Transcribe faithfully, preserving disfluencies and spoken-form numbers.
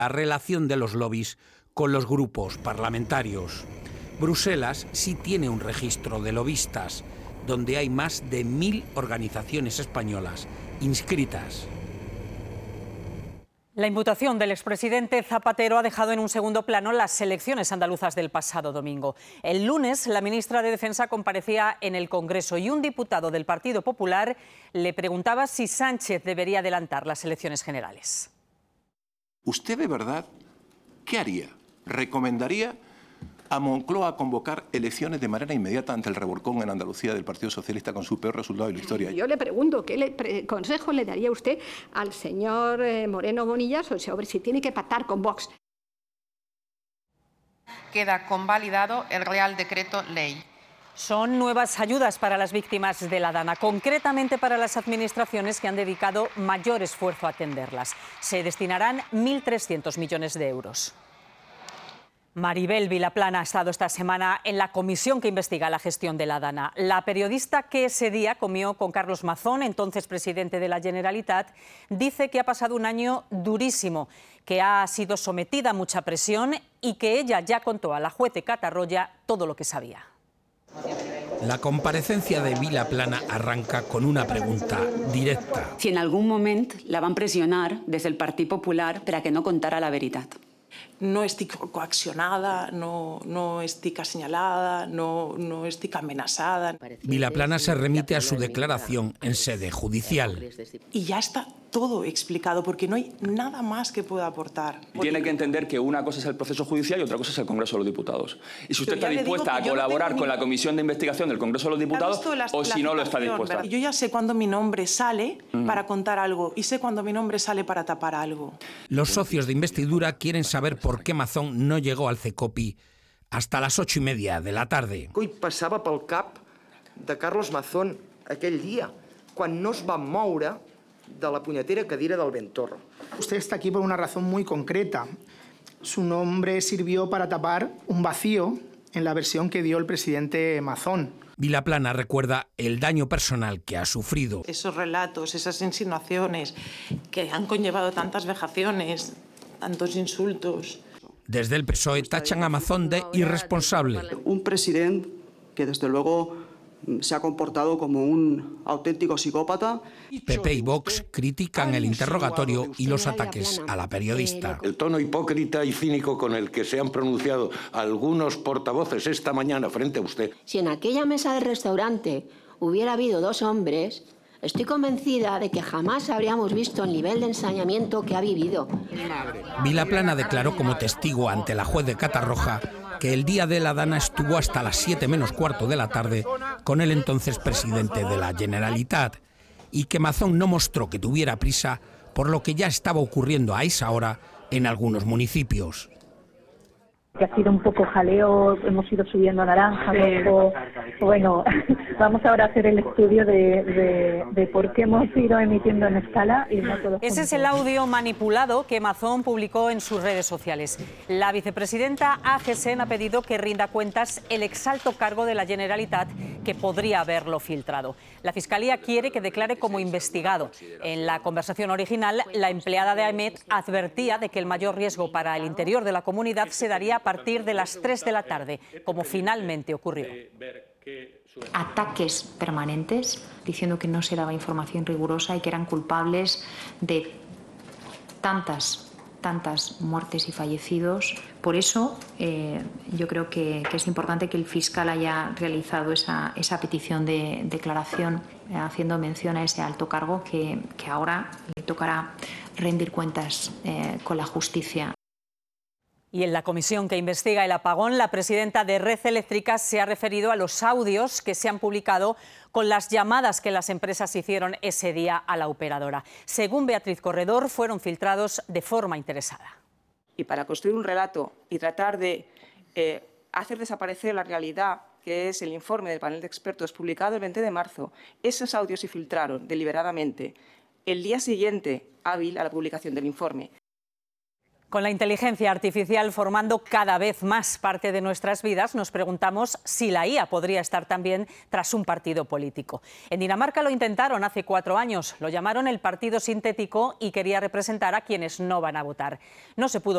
la relación de los lobbies con los grupos parlamentarios. Bruselas sí tiene un registro de lobistas, donde hay más de mil organizaciones españolas inscritas. La imputación del expresidente Zapatero ha dejado en un segundo plano las elecciones andaluzas del pasado domingo. El lunes, la ministra de Defensa comparecía en el Congreso y un diputado del Partido Popular le preguntaba si Sánchez debería adelantar las elecciones generales. ¿Usted de verdad qué haría? ¿Recomendaría a Moncloa convocar elecciones de manera inmediata ante el revolcón en Andalucía del Partido Socialista con su peor resultado de la historia? Yo le pregunto, ¿qué le pre consejo le daría usted al señor eh, Moreno Bonilla sobre si tiene que pactar con Vox? Queda convalidado el Real Decreto Ley. Son nuevas ayudas para las víctimas de la Dana, concretamente para las administraciones que han dedicado mayor esfuerzo a atenderlas. Se destinarán mil trescientos millones de euros. Maribel Vilaplana ha estado esta semana en la comisión que investiga la gestión de la Dana. La periodista que ese día comió con Carlos Mazón, entonces presidente de la Generalitat, dice que ha pasado un año durísimo, que ha sido sometida a mucha presión y que ella ya contó a la juez de Catarroya todo lo que sabía. La comparecencia de Vilaplana arranca con una pregunta directa. Si en algún moment la van pressionar des del Partit Popular per a que no contara la veritat. No estic coaccionada, no, no estic assenyalada, no, no estic amenazada. Vilaplana se remite a su declaración en sede judicial. Y ya está todo explicado, porque no hay nada más que pueda aportar. Tiene que entender que una cosa es el proceso judicial y otra cosa es el Congreso de los Diputados. Y si usted está dispuesta a colaborar con la Comisión de Investigación del Congreso de los Diputados, o si no lo está dispuesta. Yo ya sé cuándo mi nombre sale para contar algo y sé cuándo mi nombre sale para tapar algo. Los socios de investidura quieren saber por qué Mazón no llegó al CECOPI hasta las ocho y media de la tarde. Què passava pel cap de Carlos Mazón aquell dia, quan no es va moure de la puñetera cadira del Ventorro? Usted está aquí por una razón muy concreta. Su nombre sirvió para tapar un vacío en la versión que dio el presidente Mazón. Vilaplana recuerda el daño personal que ha sufrido. Esos relatos, esas insinuaciones que han conllevado tantas vejaciones, tantos insultos. Desde el P S O E tachan a Mazón de irresponsable. Un presidente que desde luego se ha comportado como un auténtico psicópata. P P y Vox critican el interrogatorio y los ataques a la periodista. El tono hipócrita y cínico con el que se han pronunciado algunos portavoces esta mañana frente a usted. Si en aquella mesa del restaurante hubiera habido dos hombres, estoy convencida de que jamás habríamos visto el nivel de ensañamiento que ha vivido. Vilaplana declaró como testigo ante la juez de Catarroja que el día de la Dana estuvo hasta las siete menos cuarto de la tarde con el entonces presidente de la Generalitat y que Mazón no mostró que tuviera prisa por lo que ya estaba ocurriendo a esa hora en algunos municipios. Que ha sido un poco jaleo, hemos ido subiendo naranja, rojo. Bueno, vamos ahora a hacer el estudio de, de, de por qué hemos ido emitiendo en escala y no todo. Ese es el audio manipulado que Mazón publicó en sus redes sociales. La vicepresidenta A G S E N ha pedido que rinda cuentas el exalto cargo de la Generalitat que podría haberlo filtrado. La Fiscalía quiere que declare como investigado. En la conversación original, la empleada de Ahmed advertía de que el mayor riesgo para el interior de la comunidad se daría a partir de las tres de la tarde, como finalmente ocurrió. Ataques permanentes, diciendo que no se daba información rigurosa y que eran culpables de tantas, tantas muertes y fallecidos. Por eso eh, yo creo que, que es importante que el fiscal haya realizado esa, esa petición de declaración, eh, haciendo mención a ese alto cargo que, que ahora le tocará rendir cuentas eh, con la justicia. Y en la comisión que investiga el apagón, la presidenta de Red Eléctrica se ha referido a los audios que se han publicado con las llamadas que las empresas hicieron ese día a la operadora. Según Beatriz Corredor, fueron filtrados de forma interesada. Y para construir un relato y tratar de eh, hacer desaparecer la realidad, que es el informe del panel de expertos publicado el veinte de marzo, esos audios se filtraron deliberadamente el día siguiente hábil a la publicación del informe. Con la inteligencia artificial formando cada vez más parte de nuestras vidas, nos preguntamos si la I A podría estar también tras un partido político. En Dinamarca lo intentaron hace cuatro años, lo llamaron el partido sintético y quería representar a quienes no van a votar. No se pudo